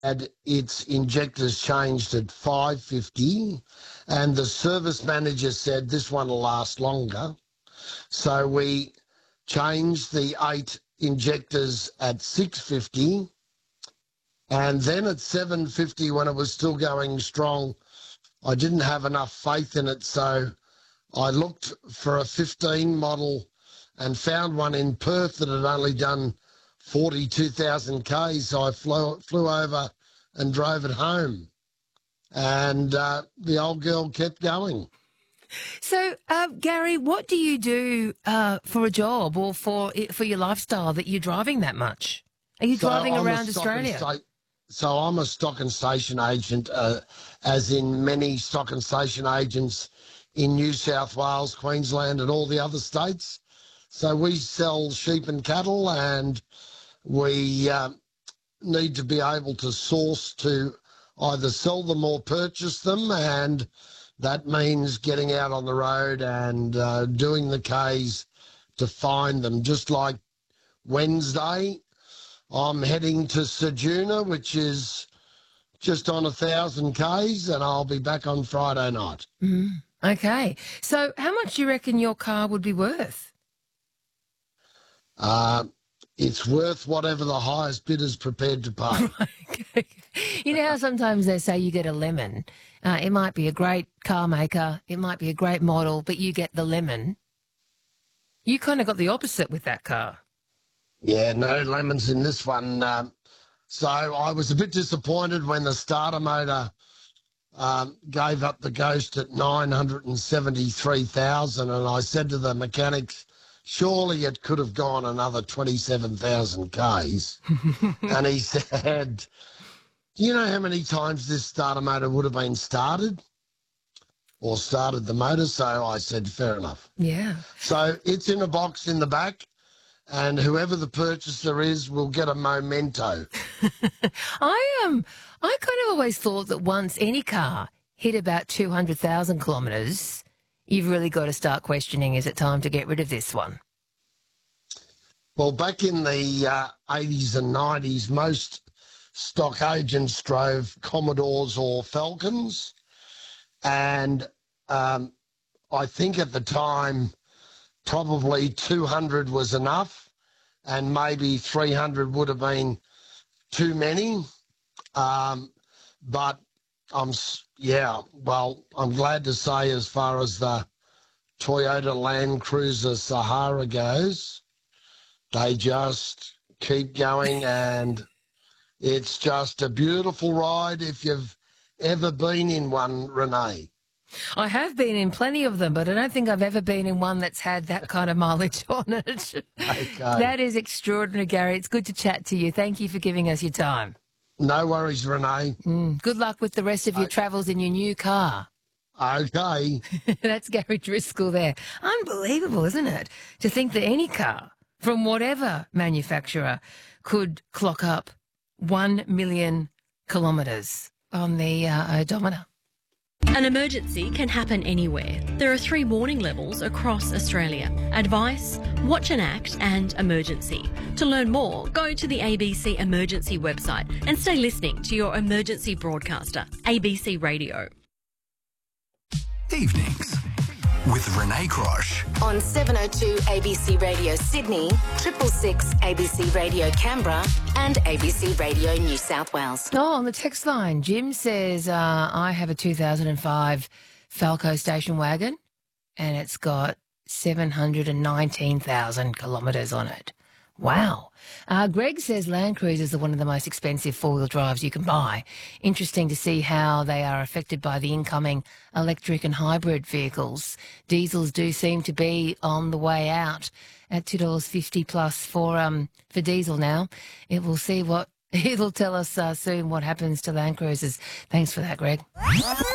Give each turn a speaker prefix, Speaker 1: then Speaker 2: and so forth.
Speaker 1: had its injectors changed at 5:50, and the service manager said this one will last longer. So we changed the 8 injectors at 6:50, and then at 7:50, when it was still going strong, I didn't have enough faith in it, so I looked for a 15 model and found one in Perth that had only done 42,000 Ks, so I flew over and drove it home. And the old girl kept going.
Speaker 2: So, Gary, what do you do for a job or for your lifestyle that you're driving that much? Are you driving around Australia?
Speaker 1: So I'm a stock and station agent, as in many stock and station agents in New South Wales, Queensland and all the other states. So we sell sheep and cattle, and we need to be able to source to either sell them or purchase them, and that means getting out on the road and doing the Ks to find them. Just like Wednesday, I'm heading to Ceduna, which is just on 1,000 Ks, and I'll be back on Friday night.
Speaker 2: Okay. So how much do you reckon your car would be worth?
Speaker 1: It's worth whatever the highest bidder's prepared to pay.
Speaker 2: Okay. You know how sometimes they say you get a lemon? It might be a great car maker, it might be a great model, but you get the lemon. You kind of got the opposite with that car.
Speaker 1: Yeah, no lemons in this one. So I was a bit disappointed when the starter motor gave up the ghost at 973,000, and I said to the mechanics, surely it could have gone another 27,000 Ks. And he said, do you know how many times this starter motor would have been started or started the motor? So I said, fair enough.
Speaker 2: Yeah.
Speaker 1: So it's in a box in the back, and whoever the purchaser is will get a memento.
Speaker 2: I kind of always thought that once any car hit about 200,000 kilometres, you've really got to start questioning, is it time to get rid of this one?
Speaker 1: Well, back in the 80s and 90s, most stock agents drove Commodores or Falcons, and I think at the time probably 200 was enough, and maybe 300 would have been too many. But I'm glad to say, as far as the Toyota Land Cruiser Sahara goes, they just keep going, and it's just a beautiful ride if you've ever been in one, Renee.
Speaker 2: I have been in plenty of them, but I don't think I've ever been in one that's had that kind of mileage on it.
Speaker 1: Okay.
Speaker 2: That is extraordinary, Gary. It's good to chat to you. Thank you for giving us your time.
Speaker 1: No worries, Renee.
Speaker 2: Good luck with the rest of your travels in your new car.
Speaker 1: Okay.
Speaker 2: That's Gary Driscoll there. Unbelievable, isn't it? To think that any car from whatever manufacturer could clock up 1 million kilometres on the odometer.
Speaker 3: An emergency can happen anywhere. There are 3 warning levels across Australia: advice, watch and act, and emergency. To learn more, go to the ABC Emergency website and stay listening to your emergency broadcaster, ABC Radio.
Speaker 4: Evenings with Renee Crosh.
Speaker 5: On 702 ABC Radio Sydney, 666 ABC Radio Canberra and ABC Radio New South Wales.
Speaker 2: Oh, on the text line, Jim says, I have a 2005 Falco station wagon and it's got 719,000 kilometres on it. Wow. Greg says Land Cruisers are one of the most expensive four-wheel drives you can buy. Interesting to see how they are affected by the incoming electric and hybrid vehicles. Diesels do seem to be on the way out at $2.50 plus for diesel now. It'll tell us soon what happens to Land Cruisers. Thanks for that, Greg.